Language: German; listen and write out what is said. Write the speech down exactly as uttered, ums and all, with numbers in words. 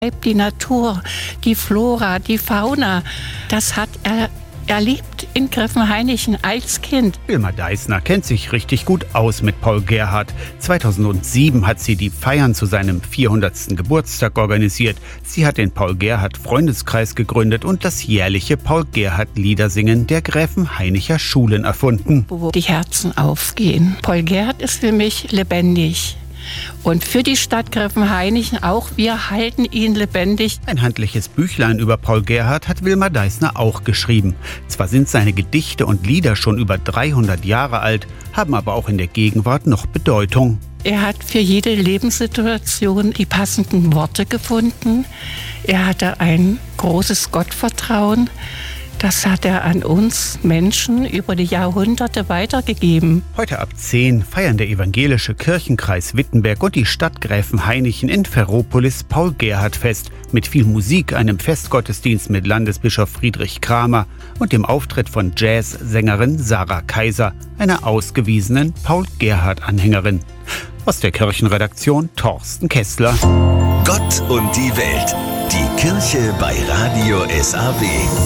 Die Natur, die Flora, die Fauna, das hat er erlebt in Gräfenhainichen als Kind. Wilma Deissner kennt sich richtig gut aus mit Paul Gerhardt. zweitausendsieben hat sie die Feiern zu seinem vierhundertsten Geburtstag organisiert. Sie hat den Paul Gerhardt Freundeskreis gegründet und das jährliche Paul Gerhardt Liedersingen der Gräfenhainicher Schulen erfunden. Wo die Herzen aufgehen. Paul Gerhardt ist für mich lebendig. Und für die Stadt Gräfenhainichen auch, wir halten ihn lebendig. Ein handliches Büchlein über Paul Gerhardt hat Wilma Deissner auch geschrieben. Zwar sind seine Gedichte und Lieder schon über dreihundert Jahre alt, haben aber auch in der Gegenwart noch Bedeutung. Er hat für jede Lebenssituation die passenden Worte gefunden. Er hatte ein großes Gottvertrauen. Das hat er an uns Menschen über die Jahrhunderte weitergegeben. Heute ab zehn feiern der evangelische Kirchenkreis Wittenberg und die Stadt Gräfenhainichen in Ferropolis Paul Gerhardt Fest. Mit viel Musik, einem Festgottesdienst mit Landesbischof Friedrich Kramer und dem Auftritt von Jazzsängerin Sarah Kaiser, einer ausgewiesenen Paul Gerhardt-Anhängerin. Aus der Kirchenredaktion Thorsten Kessler. Gott und die Welt. Die Kirche bei Radio S A W.